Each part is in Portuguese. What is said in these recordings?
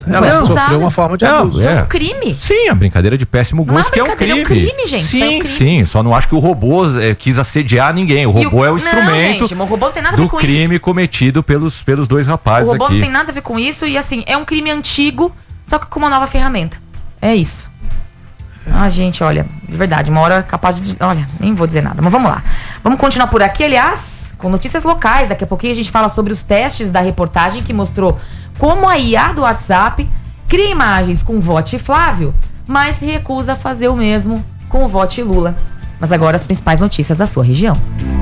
Ela sofreu uma forma de abuso. É um crime. Sim, a brincadeira de péssimo gosto que é um crime. É um crime, gente. Sim. Só não acho que o robô quis assediar ninguém. O robô é o instrumento gente, o robô não tem nada a ver com crime cometido pelos dois rapazes aqui. O robô não tem nada a ver com isso e assim, é um crime antigo, só que com uma nova ferramenta. É isso. Gente, olha, de verdade, uma hora capaz de... Olha, nem vou dizer nada, mas vamos lá. Vamos continuar por aqui, aliás, com notícias locais. Daqui a pouquinho a gente fala sobre os testes da reportagem que mostrou como a IA do WhatsApp cria imagens com vote Flávio, mas se recusa a fazer o mesmo com o vote Lula. Mas agora as principais notícias da sua região.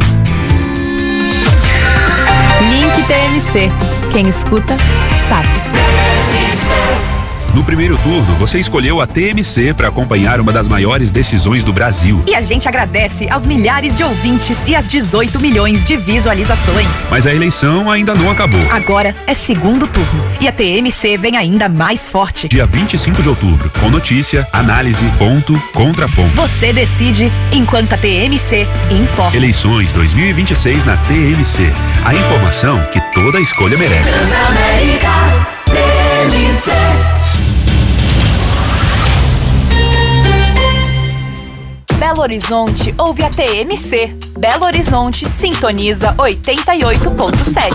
Link TMC. Quem escuta, sabe. No primeiro turno, você escolheu a TMC para acompanhar uma das maiores decisões do Brasil. E a gente agradece aos milhares de ouvintes e às 18 milhões de visualizações. Mas a eleição ainda não acabou. Agora é segundo turno e a TMC vem ainda mais forte. Dia 25 de outubro, com notícia, análise, ponto, contraponto. Você decide enquanto a TMC informa. Eleições 2026 na TMC. A informação que toda escolha merece. Transamérica, TMC. Belo Horizonte ouve a TMC. Belo Horizonte sintoniza 88.7.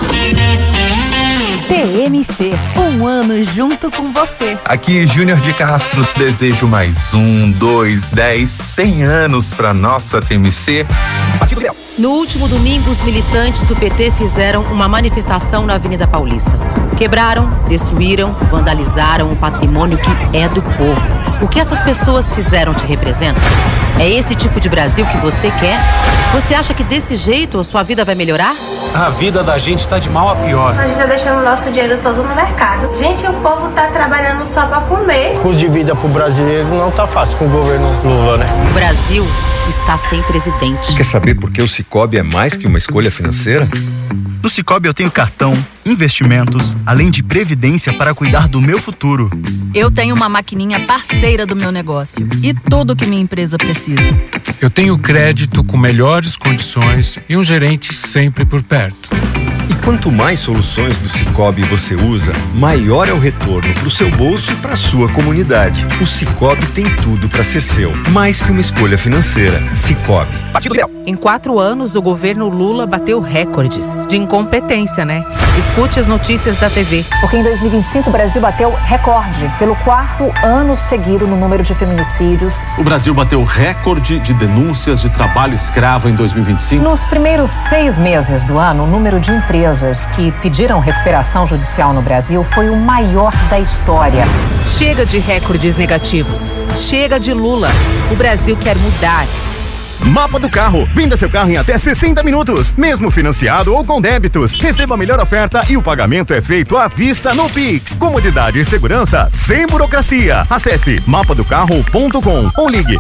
TMC, um ano junto com você. Aqui, Júnior de Castro, desejo mais 1, 2, 10, 100 anos pra nossa TMC. No último domingo, os militantes do PT fizeram uma manifestação na Avenida Paulista. Quebraram, destruíram, vandalizaram o patrimônio que é do povo. O que essas pessoas fizeram te representa? É esse tipo de Brasil que você quer? Você acha que desse jeito a sua vida vai melhorar? A vida da gente tá de mal a pior. A gente tá deixando o nosso dinheiro todo no mercado. Gente, o povo tá trabalhando só pra comer. O custo de vida pro brasileiro não tá fácil com o governo Lula, né? O Brasil está sem presidente. Quer saber por que o Sicoob é mais que uma escolha financeira? No Sicoob eu tenho cartão, investimentos, além de previdência para cuidar do meu futuro. Eu tenho uma maquininha parceira do meu negócio e tudo que minha empresa precisa. Eu tenho crédito com melhores condições e um gerente sempre por perto. E quanto mais soluções do Sicoob você usa, maior é o retorno para o seu bolso e para a sua comunidade. O Sicoob tem tudo para ser seu, mais que uma escolha financeira. Sicoob. Em 4 anos, o governo Lula bateu recordes de incompetência, né? Escute as notícias da TV. Porque em 2025 o Brasil bateu recorde pelo 4º ano seguido no número de feminicídios. O Brasil bateu recorde de denúncias de trabalho escravo em 2025. Nos primeiros 6 meses do ano, o número de empresas que pediram recuperação judicial no Brasil foi o maior da história. Chega de recordes negativos. Chega de Lula. O Brasil quer mudar. Mapa do Carro. Venda seu carro em até 60 minutos, mesmo financiado ou com débitos. Receba a melhor oferta e o pagamento é feito à vista no Pix. Comodidade e segurança sem burocracia. Acesse mapadocarro.com ou ligue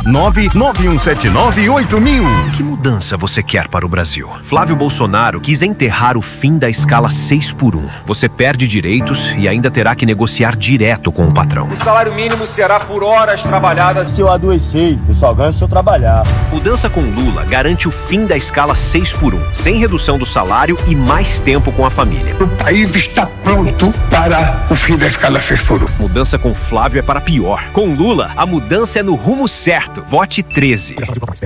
991798000. Que mudança você quer para o Brasil? Flávio Bolsonaro quis enterrar o fim da escala 6x1. Você perde direitos e ainda terá que negociar direto com o patrão. O salário mínimo será por horas trabalhadas. Se eu adoecer, eu só ganho se eu trabalhar. Mudança com Lula garante o fim da escala 6x1, sem redução do salário e mais tempo com a família. O país está pronto para o fim da escala 6x1. Mudança com Flávio é para pior. Com Lula, a mudança é no rumo certo. Vote 13.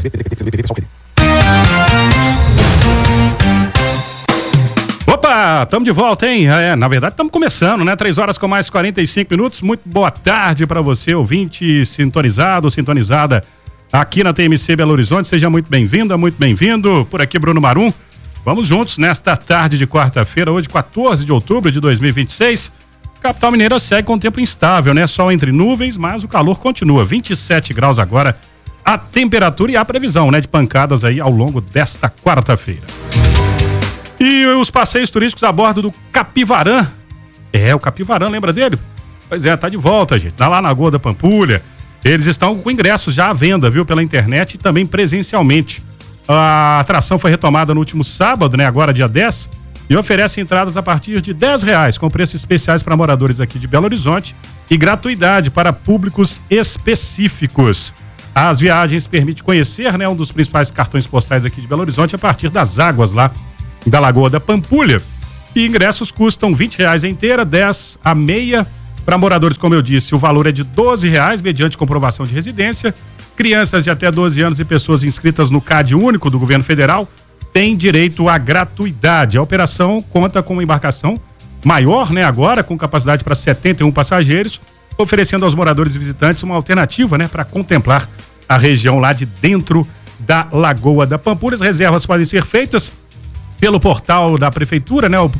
Opa, estamos de volta, hein? Na verdade, estamos começando, né? 3 horas com mais 45 minutos. Muito boa tarde para você, ouvinte sintonizado, sintonizada aqui na TMC Belo Horizonte. Seja muito bem-vinda, muito bem-vindo. Por aqui, Bruno Marum. Vamos juntos nesta tarde de quarta-feira, hoje 14 de outubro de 2026. Capital Mineira segue com tempo instável, né? Sol entre nuvens, mas o calor continua. 27 graus agora a temperatura e a previsão, né? De pancadas aí ao longo desta quarta-feira. E os passeios turísticos a bordo do Capivarã. O Capivarã, lembra dele? Pois é, tá de volta, gente. Tá lá na Lagoa da Pampulha. Eles estão com ingressos já à venda, viu? Pela internet e também presencialmente. A atração foi retomada no último sábado, né? Agora dia 10. E oferece entradas a partir de R$10, com preços especiais para moradores aqui de Belo Horizonte e gratuidade para públicos específicos. As viagens permitem conhecer, né? Um dos principais cartões postais aqui de Belo Horizonte a partir das águas lá da Lagoa da Pampulha. E ingressos custam R$20 a inteira, 10 a meia, Para moradores, como eu disse, o valor é de R$12, mediante comprovação de residência. Crianças de até 12 anos e pessoas inscritas no CAD único do governo federal têm direito à gratuidade. A operação conta com uma embarcação maior, né, agora, com capacidade para 71 passageiros, oferecendo aos moradores e visitantes uma alternativa, né, para contemplar a região lá de dentro da Lagoa da Pampulha. As reservas podem ser feitas pelo portal da prefeitura, né, o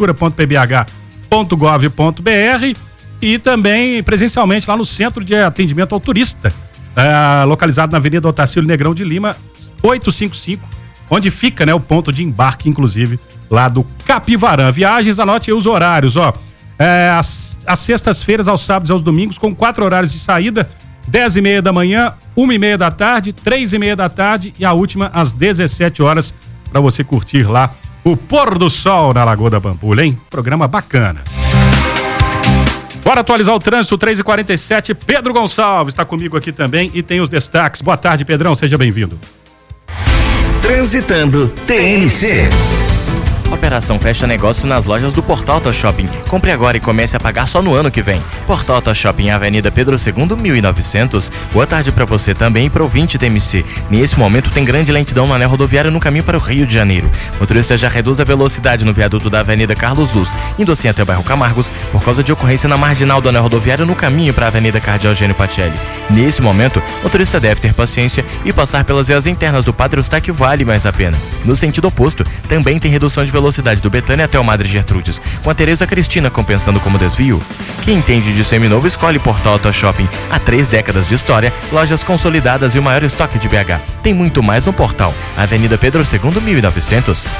prefeitura.pbh.gov.br, e também presencialmente lá no Centro de Atendimento ao Turista, localizado na Avenida Otacílio Negrão de Lima, 855, onde fica, né, o ponto de embarque, inclusive, lá do Capivarã. Viagens, anote aí os horários, ó. Às sextas-feiras, aos sábados e aos domingos, com 4 horários de saída: 10h30 da manhã, 1h30 da tarde, 3h30 da tarde e a última às 17 horas, para você curtir lá o pôr do sol na Lagoa da Pampulha, hein? Programa bacana. Bora atualizar o trânsito, 3h47. Pedro Gonçalves está comigo aqui também e tem os destaques. Boa tarde, Pedrão, seja bem-vindo. Transitando TMC. Operação fecha negócio nas lojas do Portal Auto Shopping. Compre agora e comece a pagar só no ano que vem. Portal Auto Shopping, Avenida Pedro II, 1900. Boa tarde para você também e para o ouvinte TMC. Nesse momento tem grande lentidão no anel rodoviário no caminho para o Rio de Janeiro. O motorista já reduz a velocidade no viaduto da Avenida Carlos Luz, indo assim até o bairro Camargos, por causa de ocorrência na marginal do anel rodoviário no caminho para a Avenida Cardeal Eugênio Pacelli. Nesse momento, o motorista deve ter paciência e passar pelas vias internas do Padre Eustáquio, vale mais a pena. No sentido oposto, também tem redução de velocidade do Betânia até o Madre Gertrudes, com a Tereza Cristina compensando como desvio. Quem entende de seminovo escolhe Portal Auto Shopping. Há 3 décadas de história, lojas consolidadas e o maior estoque de BH. Tem muito mais no Portal. Avenida Pedro II, 1900.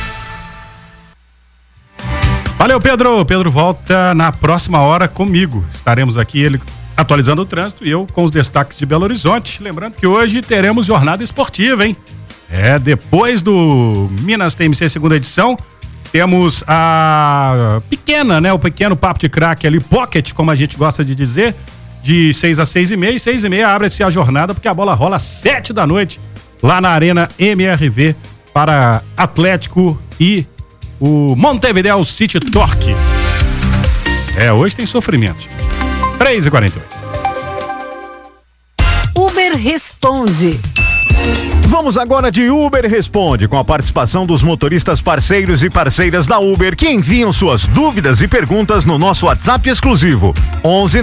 Valeu, Pedro. Pedro volta na próxima hora comigo. Estaremos aqui, ele atualizando o trânsito e eu com os destaques de Belo Horizonte. Lembrando que hoje teremos jornada esportiva, hein? Depois do Minas TMC segunda edição, temos a pequena, né? O pequeno papo de craque ali, pocket, como a gente gosta de dizer, de 6 às 6h30. 6h30 abre-se a jornada, porque a bola rola às 7 da noite, lá na Arena MRV, para Atlético e o Montevideo City Torque. Hoje tem sofrimento. 3h48. Uber Responde. Vamos agora de Uber Responde, com a participação dos motoristas parceiros e parceiras da Uber, que enviam suas dúvidas e perguntas no nosso WhatsApp exclusivo 11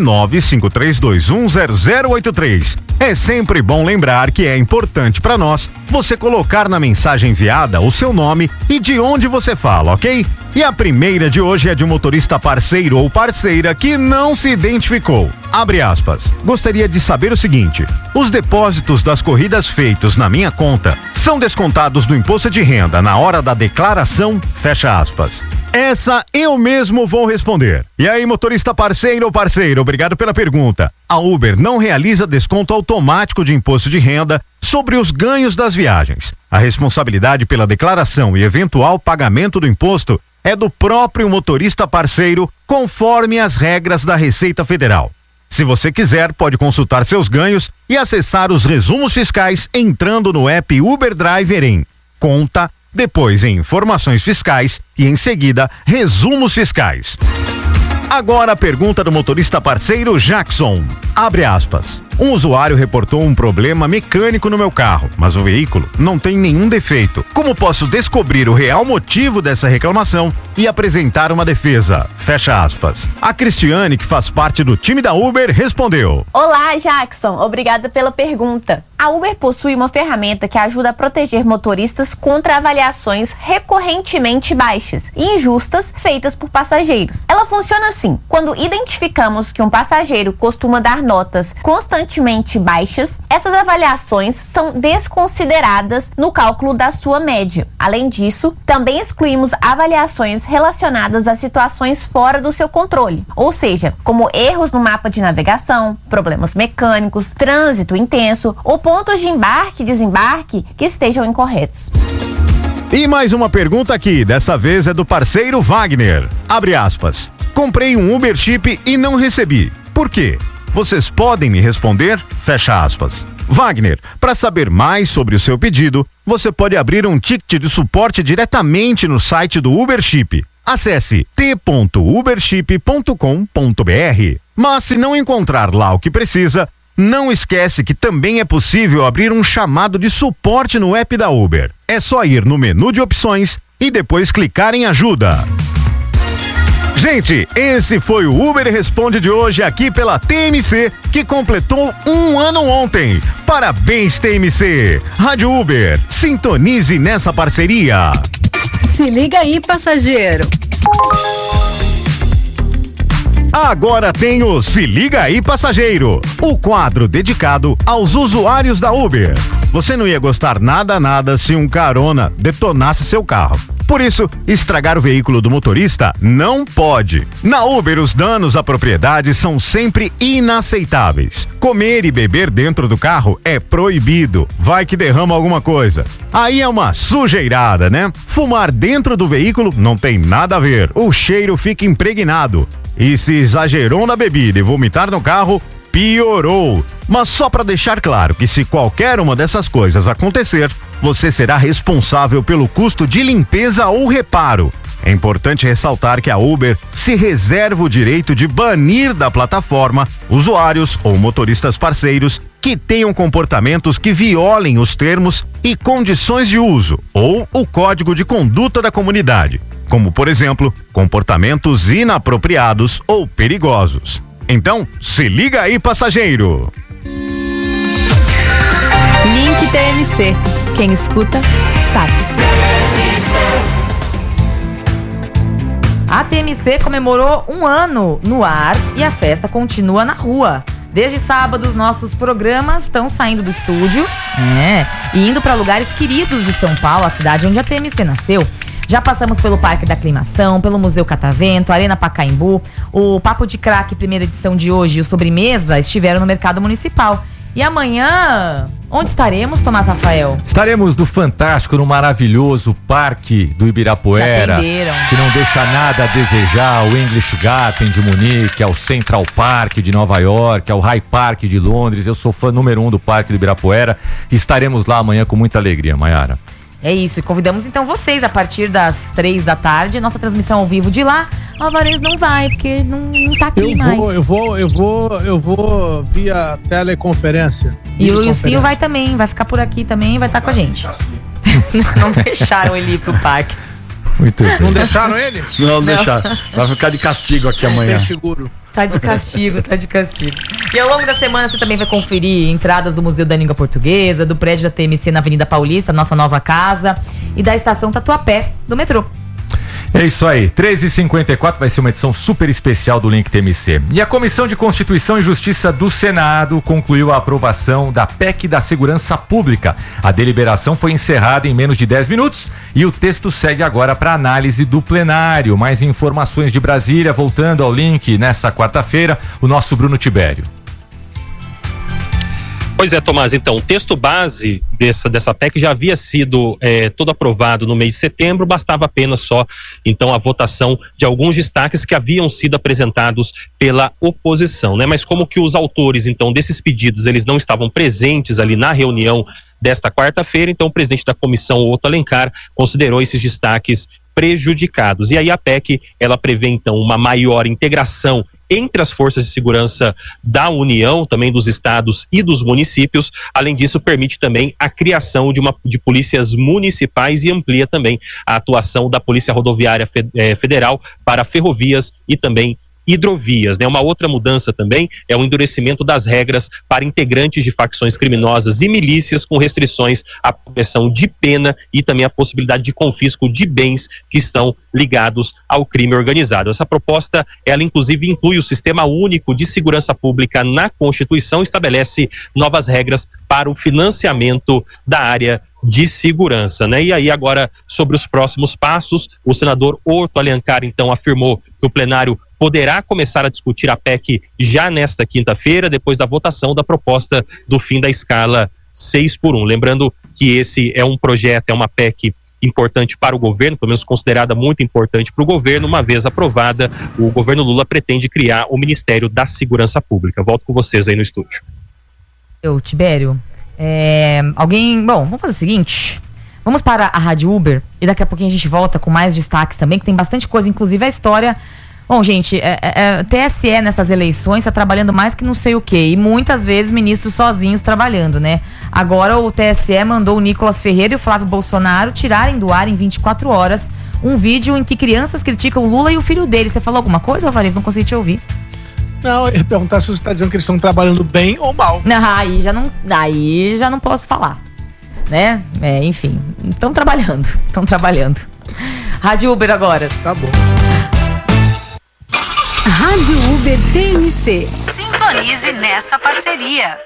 95321 0083. É sempre bom lembrar que é importante para nós você colocar na mensagem enviada o seu nome e de onde você fala, ok? E a primeira de hoje é de um motorista parceiro ou parceira que não se identificou. Abre aspas. Gostaria de saber o seguinte: os depósitos das corridas feitos na minha conta são descontados do imposto de renda na hora da declaração? Fecha aspas. Essa eu mesmo vou responder. E aí, motorista parceiro ou parceira, obrigado pela pergunta. A Uber não realiza desconto automático de imposto de renda sobre os ganhos das viagens. A responsabilidade pela declaração e eventual pagamento do imposto é do próprio motorista parceiro, conforme as regras da Receita Federal. Se você quiser, pode consultar seus ganhos e acessar os resumos fiscais entrando no app Uber Driver em Conta, depois em Informações Fiscais e em seguida Resumos Fiscais. Agora a pergunta do motorista parceiro Jackson. Abre aspas. Um usuário reportou um problema mecânico no meu carro, mas o veículo não tem nenhum defeito. Como posso descobrir o real motivo dessa reclamação e apresentar uma defesa? Fecha aspas. A Cristiane, que faz parte do time da Uber, respondeu. Olá, Jackson. Obrigada pela pergunta. A Uber possui uma ferramenta que ajuda a proteger motoristas contra avaliações recorrentemente baixas e injustas feitas por passageiros. Ela funciona assim: quando identificamos que um passageiro costuma dar notas constantemente baixas, essas avaliações são desconsideradas no cálculo da sua média. Além disso, também excluímos avaliações relacionadas a situações fora do seu controle, ou seja, como erros no mapa de navegação, problemas mecânicos, trânsito intenso ou pontos de embarque e desembarque que estejam incorretos. E mais uma pergunta aqui, dessa vez é do parceiro Wagner. Abre aspas. Comprei um Uber Chip e não recebi. Por quê? Vocês podem me responder? Fecha aspas. Wagner, para saber mais sobre o seu pedido, você pode abrir um ticket de suporte diretamente no site do Uber Chip. Acesse t.ubership.com.br. Mas se não encontrar lá o que precisa, não esquece que também é possível abrir um chamado de suporte no app da Uber. É só ir no menu de opções e depois clicar em ajuda. Gente, esse foi o Uber Responde de hoje aqui pela TMC, que completou 1 ano ontem. Parabéns, TMC! Rádio Uber, sintonize nessa parceria. Se liga aí, passageiro. Agora tem o Se Liga Aí, Passageiro, o quadro dedicado aos usuários da Uber. Você não ia gostar nada se um carona detonasse seu carro. Por isso, estragar o veículo do motorista não pode. Na Uber, os danos à propriedade são sempre inaceitáveis. Comer e beber dentro do carro é proibido. Vai que derrama alguma coisa. Aí é uma sujeirada, né? Fumar dentro do veículo não tem nada a ver. O cheiro fica impregnado. E se exagerou na bebida e vomitar no carro, piorou. Mas só para deixar claro que se qualquer uma dessas coisas acontecer, você será responsável pelo custo de limpeza ou reparo. É importante ressaltar que a Uber se reserva o direito de banir da plataforma usuários ou motoristas parceiros que tenham comportamentos que violem os termos e condições de uso ou o código de conduta da comunidade, como, por exemplo, comportamentos inapropriados ou perigosos. Então, se liga aí, passageiro! Link TMC. Quem escuta, sabe. A TMC comemorou 1 ano no ar e a festa continua na rua. Desde sábado, os nossos programas estão saindo do estúdio e indo para lugares queridos de São Paulo, a cidade onde a TMC nasceu. Já passamos pelo Parque da Aclimação, pelo Museu Catavento, Arena Pacaembu. O Papo de Craque, primeira edição de hoje, e o Sobremesa estiveram no Mercado Municipal. E amanhã, onde estaremos, Tomás Rafael? Estaremos no fantástico, no maravilhoso Parque do Ibirapuera, que não deixa nada a desejar, o English Garden de Munique, ao Central Park de Nova York, ao High Park de Londres. Eu sou fã número 1 do Parque do Ibirapuera. Estaremos lá amanhã com muita alegria, Maiara. É isso, e convidamos então vocês a partir das 3 da tarde, nossa transmissão ao vivo de lá. O Alvarez não vai, porque não tá aqui mais. Eu vou via teleconferência. E o Lucinho vai também, vai ficar por aqui também, vai estar com a gente. Não deixaram ele ir pro parque. Muito bem. Não deixaram ele? Não deixaram. Vai ficar de castigo aqui amanhã. Seguro. Tá de castigo. E ao longo da semana você também vai conferir entradas do Museu da Língua Portuguesa, do prédio da TMC na Avenida Paulista, nossa nova casa, e da estação Tatuapé, do metrô. É isso aí, 13h54 vai ser uma edição super especial do Link TMC. E a Comissão de Constituição e Justiça do Senado concluiu a aprovação da PEC da Segurança Pública. A deliberação foi encerrada em menos de 10 minutos e o texto segue agora para análise do plenário. Mais informações de Brasília, voltando ao Link nessa quarta-feira, o nosso Bruno Tibério. Pois é, Tomás, então, o texto base dessa PEC já havia sido todo aprovado no mês de setembro, bastava apenas só, então, a votação de alguns destaques que haviam sido apresentados pela oposição, né? Mas como que os autores, então, desses pedidos, eles não estavam presentes ali na reunião desta quarta-feira, então o presidente da comissão, Otto Alencar, considerou esses destaques prejudicados. E aí a PEC, ela prevê, então, uma maior integração entre as forças de segurança da União, também dos estados e dos municípios. Além disso, permite também a criação de polícias municipais e amplia também a atuação da Polícia Rodoviária Federal para ferrovias e também hidrovias, né? Uma outra mudança também é o endurecimento das regras para integrantes de facções criminosas e milícias, com restrições à pressão de pena e também a possibilidade de confisco de bens que estão ligados ao crime organizado. Essa proposta, ela inclusive inclui o Sistema Único de Segurança Pública na Constituição, estabelece novas regras para o financiamento da área de segurança, né? E aí agora, sobre os próximos passos, o senador Otto Alencar, então, afirmou que o plenário poderá começar a discutir a PEC já nesta quinta-feira, depois da votação da proposta do fim da escala 6x1. Lembrando que esse é um projeto, é uma PEC importante para o governo, pelo menos considerada muito importante para o governo. Uma vez aprovada, o governo Lula pretende criar o Ministério da Segurança Pública. Volto com vocês aí no estúdio. Tibério, bom, vamos fazer o seguinte, Vamos para a Rádio Uber e daqui a pouquinho a gente volta com mais destaques também, que tem bastante coisa, inclusive a história. Bom, gente, TSE nessas eleições está trabalhando mais que não sei o quê. E muitas vezes ministros sozinhos trabalhando, né? Agora o TSE mandou o Nicolas Ferreira e o Flávio Bolsonaro tirarem do ar em 24 horas um vídeo em que crianças criticam o Lula e o filho dele. Você falou alguma coisa, Alvarez? Não consegui te ouvir. Não, eu ia perguntar se você está dizendo que eles estão trabalhando bem ou mal. Aí já não posso falar, né? Enfim, estão trabalhando. Rádio Uber agora. Tá bom. Rádio Uber TMC. Sintonize nessa parceria.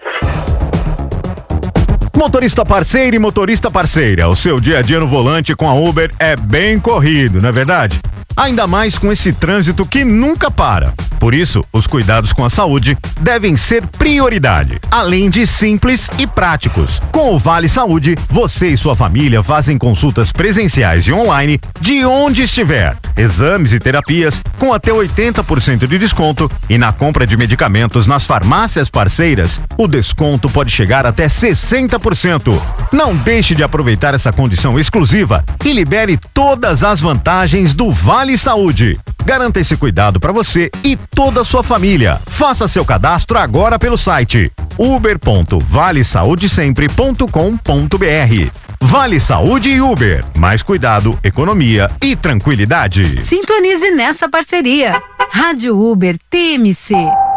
Motorista parceiro e motorista parceira, o seu dia a dia no volante com a Uber é bem corrido, não é verdade? Ainda mais com esse trânsito que nunca para. Por isso, os cuidados com a saúde devem ser prioridade, além de simples e práticos. Com o Vale Saúde, você e sua família fazem consultas presenciais e online de onde estiver. Exames e terapias com até 80% de desconto e na compra de medicamentos nas farmácias parceiras, o desconto pode chegar até 60%. Não deixe de aproveitar essa condição exclusiva e libere todas as vantagens do Vale Saúde. Garanta esse cuidado para você e toda a sua família. Faça seu cadastro agora pelo site uber.valesaudesempre.com.br. Vale Saúde e Uber. Mais cuidado, economia e tranquilidade. Sintonize nessa parceria. Rádio Uber TMC.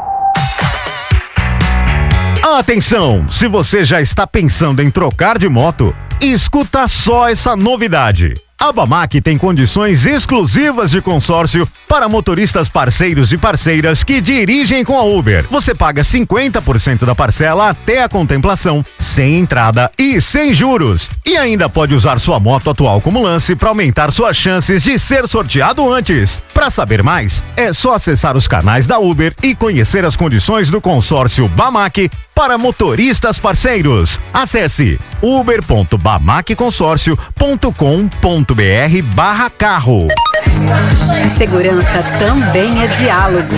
Atenção! Se você já está pensando em trocar de moto, escuta só essa novidade. A Bamac tem condições exclusivas de consórcio para motoristas parceiros e parceiras que dirigem com a Uber. Você paga 50% da parcela até a contemplação, sem entrada e sem juros. E ainda pode usar sua moto atual como lance para aumentar suas chances de ser sorteado antes. Para saber mais, é só acessar os canais da Uber e conhecer as condições do consórcio Bamac para motoristas parceiros. Acesse uber.bamacconsorcio.com.br/carro. A segurança também é diálogo.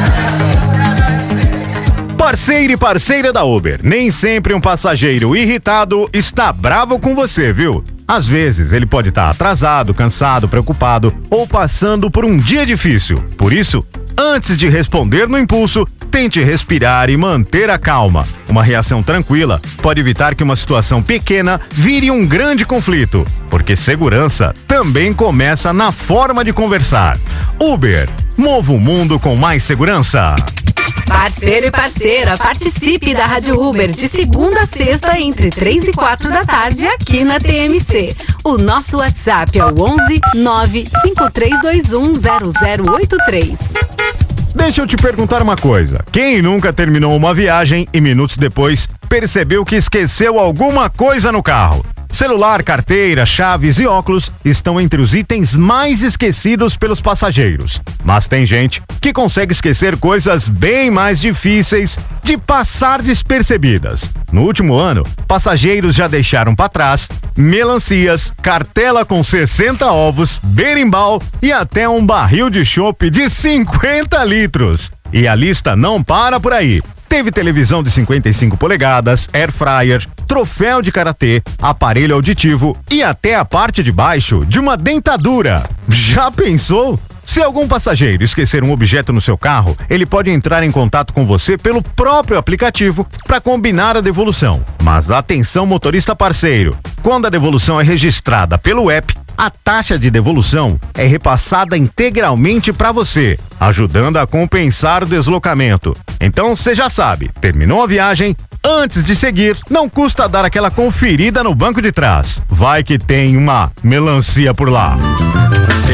Parceiro e parceira da Uber, nem sempre um passageiro irritado está bravo com você, viu? Às vezes ele pode estar atrasado, cansado, preocupado ou passando por um dia difícil. Por isso, antes de responder no impulso, tente respirar e manter a calma. Uma reação tranquila pode evitar que uma situação pequena vire um grande conflito, porque segurança também começa na forma de conversar. Uber, mova o mundo com mais segurança. Parceiro e parceira, participe da Rádio Uber de segunda a sexta entre 3 e 4 da tarde aqui na TMC. O nosso WhatsApp é o 11 95321 0083. Deixa eu te perguntar uma coisa. Quem nunca terminou uma viagem e minutos depois percebeu que esqueceu alguma coisa no carro? Celular, carteira, chaves e óculos estão entre os itens mais esquecidos pelos passageiros. Mas tem gente que consegue esquecer coisas bem mais difíceis de passar despercebidas. No último ano, passageiros já deixaram para trás melancias, cartela com 60 ovos, berimbau e até um barril de chopp de 50 litros. E a lista não para por aí. Teve televisão de 55 polegadas, air fryer, troféu de karatê, aparelho auditivo e até a parte de baixo de uma dentadura. Já pensou? Se algum passageiro esquecer um objeto no seu carro, ele pode entrar em contato com você pelo próprio aplicativo para combinar a devolução. Mas atenção, motorista parceiro, quando a devolução é registrada pelo app, a taxa de devolução é repassada integralmente para você, ajudando a compensar o deslocamento. Então você já sabe, terminou a viagem, antes de seguir, não custa dar aquela conferida no banco de trás. Vai que tem uma melancia por lá.